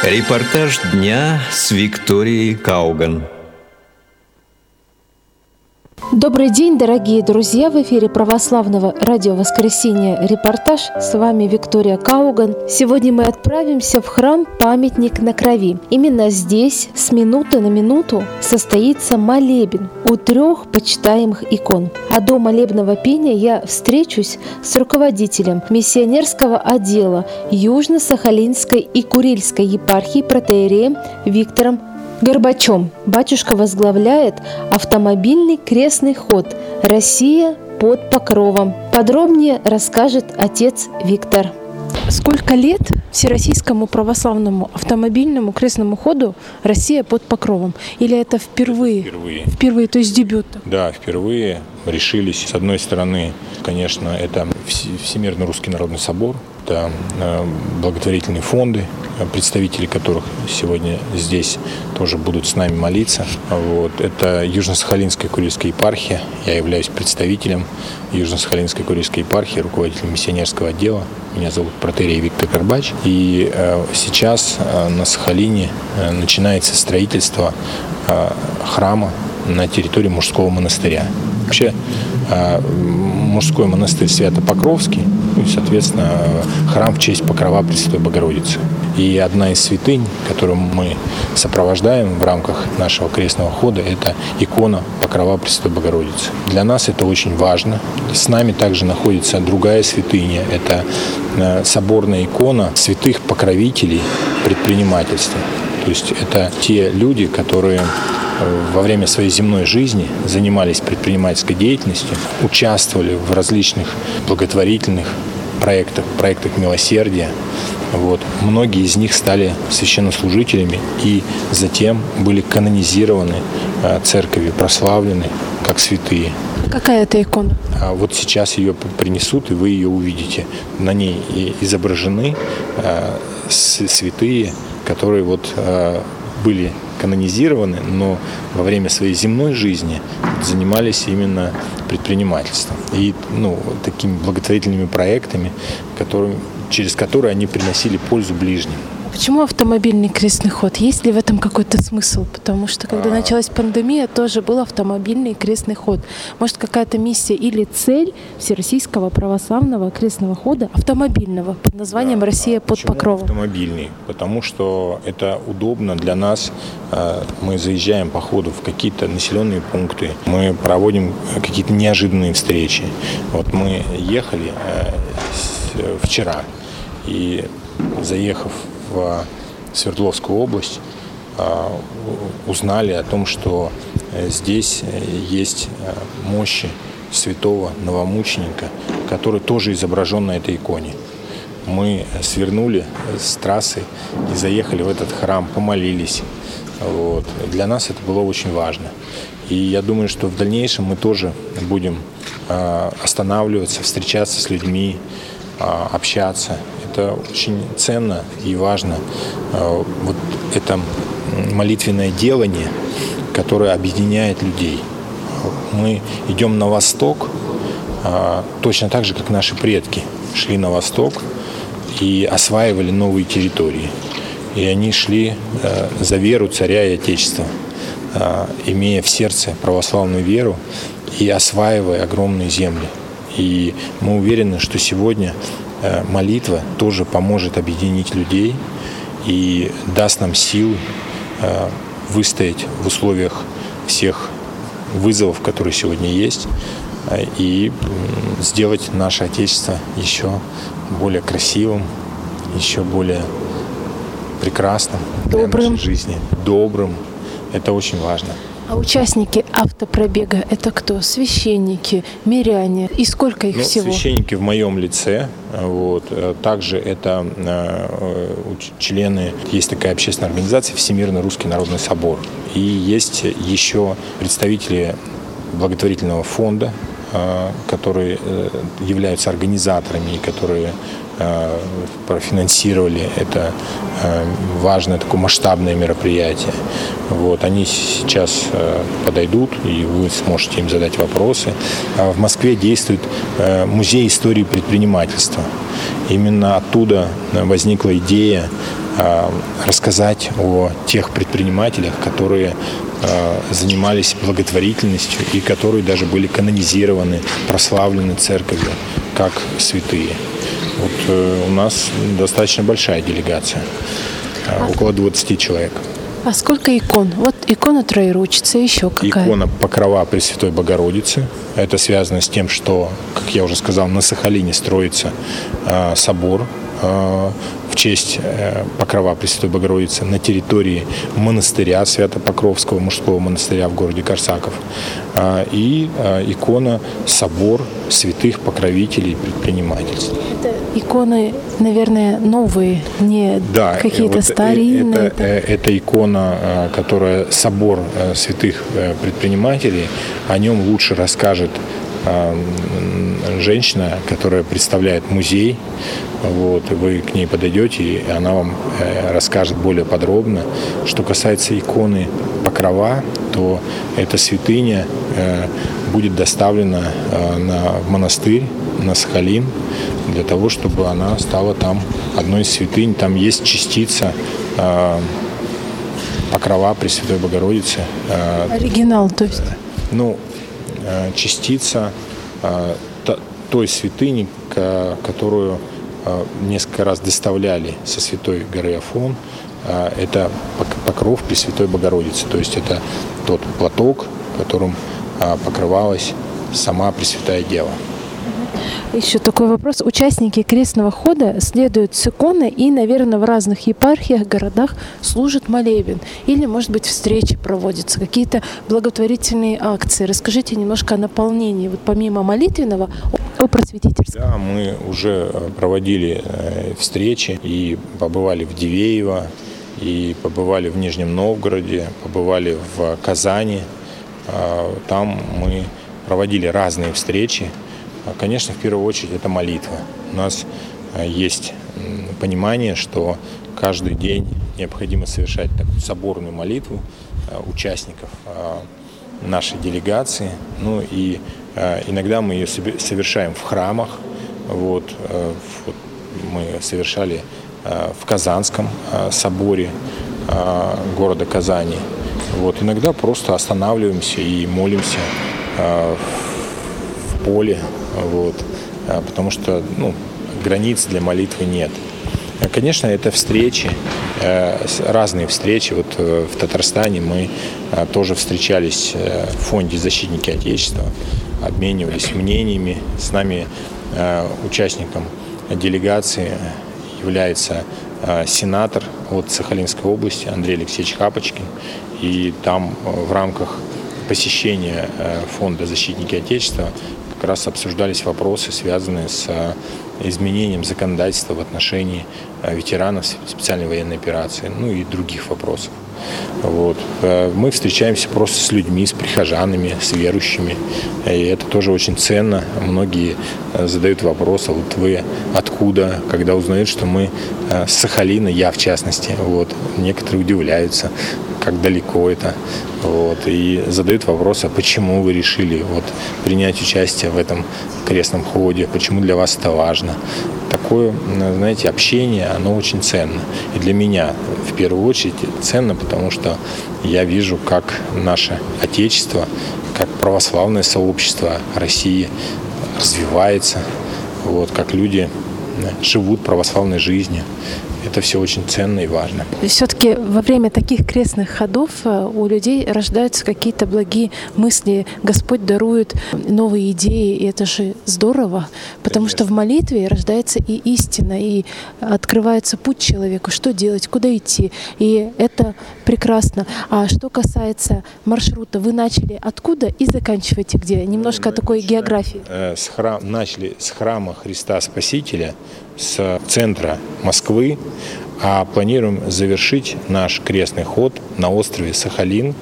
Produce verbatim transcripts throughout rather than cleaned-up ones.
Репортаж дня с Викторией Кауган. Добрый день, дорогие друзья! В эфире православного радио «Воскресенье» репортаж. С вами Виктория Кауган. Сегодня мы отправимся в храм «Памятник на крови». Именно здесь с минуты на минуту состоится молебен у трех почитаемых икон. А до молебного пения я встречусь с руководителем миссионерского отдела Южно-Сахалинской и Курильской епархии протоиереем Виктором Горбачом. Батюшка возглавляет автомобильный крестный ход «Россия под покровом». Подробнее расскажет отец Виктор. Сколько лет Всероссийскому православному автомобильному крестному ходу «Россия под покровом»? Или это впервые? Впервые. Впервые, то есть дебют? Да, впервые решились. С одной стороны, конечно, это Всемирный Русский Народный Собор, это благотворительные фонды, представители которых сегодня здесь тоже будут с нами молиться. Вот. Это Южно-Сахалинская Курильская епархия. Я являюсь представителем Южно-Сахалинской Курильской епархии, руководителем миссионерского отдела. Меня зовут протоиерей Виктор Горбач. И э, сейчас э, на Сахалине э, начинается строительство э, храма на территории мужского монастыря. Вообще э, мужской монастырь Свято-Покровский, ну и, соответственно, храм в честь Покрова Пресвятой Богородицы. И одна из святынь, которую мы сопровождаем в рамках нашего крестного хода, это икона Покрова Пресвятой Богородицы. Для нас это очень важно. С нами также находится другая святыня. Это соборная икона святых покровителей предпринимательства. То есть это те люди, которые во время своей земной жизни занимались предпринимательской деятельностью, участвовали в различных благотворительных проектах, проектах милосердия. Вот. Многие из них стали священнослужителями и затем были канонизированы церковью, прославлены как святые. Какая это икона? А вот сейчас ее принесут, и вы ее увидите. На ней изображены святые, которые вот были канонизированы, но во время своей земной жизни занимались именно предпринимательством и ну, такими благотворительными проектами, которые, через которые они приносили пользу ближним. Почему автомобильный крестный ход? Есть ли в этом какой-то смысл? Потому что, когда а... началась пандемия, тоже был автомобильный крестный ход. Может, какая-то миссия или цель Всероссийского православного крестного хода автомобильного под названием да. «Россия под Почему покровом»? Автомобильный? Потому что это удобно для нас. Мы заезжаем по ходу в какие-то населенные пункты. Мы проводим какие-то неожиданные встречи. Вот мы ехали вчера и, заехав в Свердловскую область, узнали о том, что здесь есть мощи святого новомученика, который тоже изображен на этой иконе. Мы свернули с трассы и заехали в этот храм, помолились. Вот. Для нас это было очень важно. И я думаю, что в дальнейшем мы тоже будем останавливаться, встречаться с людьми, общаться. Это очень ценно и важно. Вот это молитвенное делание, которое объединяет людей. Мы идем на восток, точно так же, как наши предки шли на восток и осваивали новые территории. И они шли за веру царя и отечества, имея в сердце православную веру и осваивая огромные земли. И мы уверены, что сегодня молитва тоже поможет объединить людей и даст нам силы выстоять в условиях всех вызовов, которые сегодня есть, и сделать наше Отечество еще более красивым, еще более прекрасным для добрым. Нашей жизни, добрым. Это очень важно. А участники автопробега — это кто? Священники, миряне? И сколько их ну, всего? Священники в моем лице. Вот. Также это э, члены, есть такая общественная организация «Всемирный Русский Народный Собор». И есть еще представители благотворительного фонда, э, которые э, являются организаторами, которые э, профинансировали это э, важное такое масштабное мероприятие. Вот, они сейчас э, подойдут, и вы сможете им задать вопросы. А в Москве действует э, музей истории предпринимательства. Именно оттуда возникла идея рассказать о тех предпринимателях, которые занимались благотворительностью и которые даже были канонизированы, прославлены церковью как святые. Вот у нас достаточно большая делегация, около двадцати человек. А сколько икон? Вот икона Троеручицы, еще какая? Икона Покрова Пресвятой Богородицы. Это связано с тем, что, как я уже сказал, на Сахалине строится э, собор э, в честь э, Покрова Пресвятой Богородицы на территории монастыря Свято-Покровского, мужского монастыря в городе Корсаков. Э, и э, икона собор святых покровителей предпринимательств. Это иконы, наверное, новые, не да, какие-то вот старинные. Это, это, это икона, которая собор святых предпринимателей. О нем лучше расскажет женщина, которая представляет музей. Вот, вы к ней подойдете, и она вам расскажет более подробно. Что касается иконы Покрова, то эта святыня будет доставлена на монастырь, на Сахалин, для того, чтобы она стала там одной из святынь. Там есть частица Покрова Пресвятой Богородицы. Оригинал, то есть? Ну, частица той святыни, которую несколько раз доставляли со Святой горы Афон. Это покров Пресвятой Богородицы. То есть это тот платок, которым покрывалась сама Пресвятая Дева. Еще такой вопрос. Участники крестного хода следуют с иконой и, наверное, в разных епархиях, городах служат молебен. Или, может быть, встречи проводятся, какие-то благотворительные акции. Расскажите немножко о наполнении, вот помимо молитвенного, о просветительстве. Да, мы уже проводили встречи и побывали в Дивеево, и побывали в Нижнем Новгороде, побывали в Казани. Там мы проводили разные встречи. Конечно, в первую очередь это молитва. У нас есть понимание, что каждый день необходимо совершать такую соборную молитву участников нашей делегации. Ну и иногда мы ее совершаем в храмах. Вот, мы совершали в Казанском соборе города Казани. Вот, иногда просто останавливаемся и молимся в поле. Вот, потому что ну, границ для молитвы нет. Конечно, это встречи, разные встречи. Вот в Татарстане мы тоже встречались в фонде «Защитники Отечества», обменивались мнениями. С нами участником делегации является сенатор от Сахалинской области Андрей Алексеевич Хапочкин. И там в рамках посещения фонда «Защитники Отечества» как раз обсуждались вопросы, связанные с изменением законодательства в отношении ветеранов специальной военной операции, ну и других вопросов. Вот. Мы встречаемся просто с людьми, с прихожанами, с верующими, и это тоже очень ценно. Многие задают вопрос, а вот вы откуда, когда узнают, что мы с Сахалина, я в частности, вот. Некоторые удивляются, как далеко это. Вот, и задают вопрос, а почему вы решили вот, принять участие в этом крестном ходе, почему для вас это важно. Такое, знаете, общение, оно очень ценно. И для меня в первую очередь ценно, потому что я вижу, как наше Отечество, как православное сообщество России развивается, вот, как люди живут православной жизнью. Это все очень ценно и важно. Все-таки во время таких крестных ходов у людей рождаются какие-то благие мысли. Господь дарует новые идеи, и это же здорово, потому Конечно. Что в молитве рождается и истина, и открывается путь человеку, что делать, куда идти. И это прекрасно. А что касается маршрута, вы начали откуда и заканчиваете где? Немножко Мы такой географии. С храм, начали с храма Христа Спасителя, с центра Москвы, а планируем завершить наш крестный ход на острове Сахалин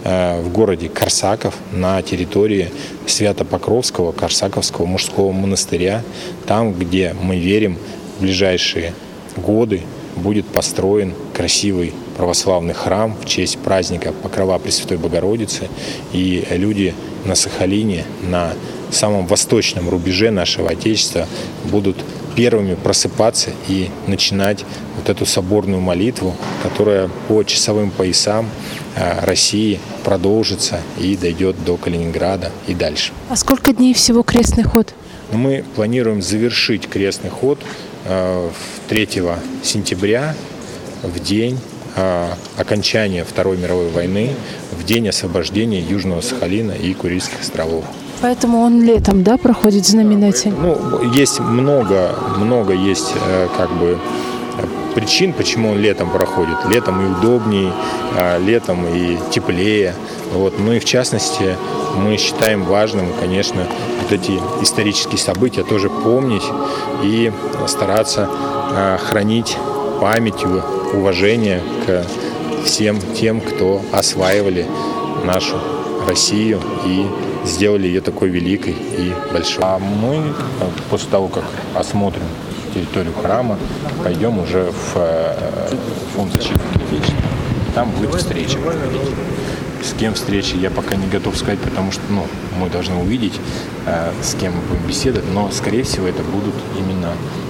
в городе Корсаков на территории Свято-Покровского Корсаковского мужского монастыря, там, где мы верим, в ближайшие годы будет построен красивый православный храм в честь праздника Покрова Пресвятой Богородицы, и люди на Сахалине, на самом восточном рубеже нашего Отечества будут первыми просыпаться и начинать вот эту соборную молитву, которая по часовым поясам России продолжится и дойдет до Калининграда и дальше. А сколько дней всего крестный ход? Мы планируем завершить крестный ход третьего сентября, в день окончания Второй мировой войны, в день освобождения Южного Сахалина и Курильских островов. Поэтому он летом, да, проходит знаменательно? Ну, есть много, много есть как бы причин, почему он летом проходит. Летом и удобнее, летом и теплее. Вот. Ну и в частности, мы считаем важным, конечно, вот эти исторические события тоже помнить и стараться хранить память и уважение к всем тем, кто осваивали нашу Россию и сделали ее такой великой и большой. А мы после того, как осмотрим территорию храма, пойдем уже в фонд защиты Отечества. Там будет встреча проходить. С кем встречи, я пока не готов сказать, потому что ну, мы должны увидеть, с кем мы будем беседовать, но, скорее всего, это будут именно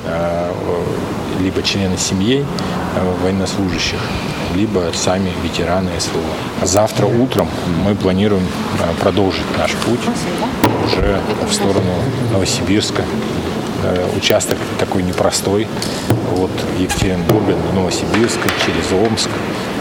либо члены семей военнослужащих, либо сами ветераны СВО. Завтра утром мы планируем продолжить наш путь уже в сторону Новосибирска. Участок такой непростой, от Екатеринбурга до Новосибирска, через Омск,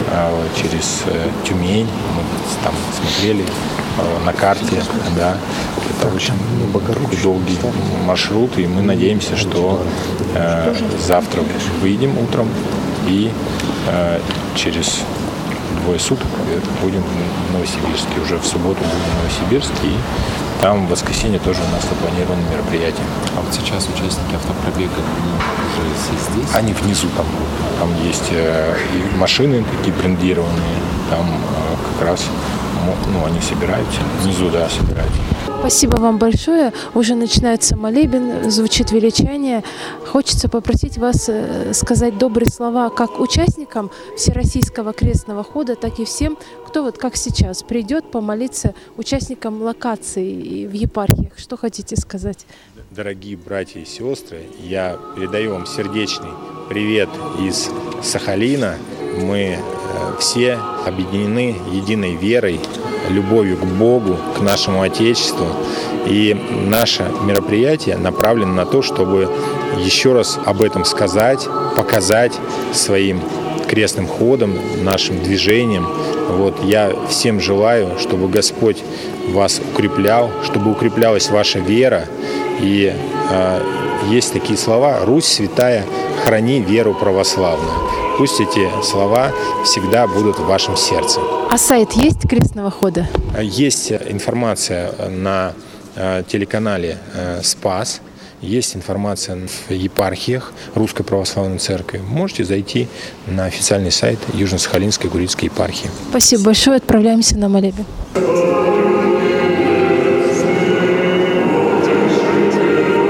через Тюмень. Мы там смотрели на карте, да. Это очень долгий маршрут, и мы надеемся, что э, завтра выйдем утром и э, через двое суток будем в Новосибирске. Уже в субботу будем в Новосибирске, и там в воскресенье тоже у нас запланировано мероприятие. А вот сейчас участники автопробега уже все здесь? Они внизу там будут. Там есть э, и машины такие брендированные, там э, как раз ну, они собираются. Внизу, да, собираются. Спасибо вам большое. Уже начинается молебен, звучит величание. Хочется попросить вас сказать добрые слова как участникам Всероссийского крестного хода, так и всем, кто вот как сейчас придет помолиться участникам локации в епархиях. Что хотите сказать? Дорогие братья и сестры, я передаю вам сердечный привет из Сахалина. Мы все объединены единой верой, любовью к Богу, к нашему Отечеству. И наше мероприятие направлено на то, чтобы еще раз об этом сказать, показать своим крестным ходом, нашим движением. Вот, я всем желаю, чтобы Господь вас укреплял, чтобы укреплялась ваша вера. И э, есть такие слова: «Русь святая, храни веру православную». Пусть эти слова всегда будут в вашем сердце. А сайт есть крестного хода? Есть информация на телеканале «Спас», есть информация в епархиях Русской Православной Церкви. Можете зайти на официальный сайт Южно-Сахалинской Курильской епархии. Спасибо большое. Отправляемся на молебен.